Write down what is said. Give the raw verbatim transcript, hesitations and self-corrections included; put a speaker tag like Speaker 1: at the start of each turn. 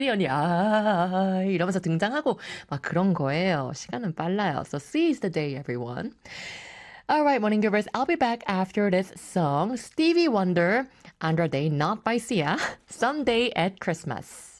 Speaker 1: 언니 아 이러면서 등장하고 막 그런 거예요. 시간은 빨라요. So seize the day, everyone. All right, morning givers. I'll be back after this song. Stevie Wonder, Andra Day, Not by Sia, Someday at Christmas.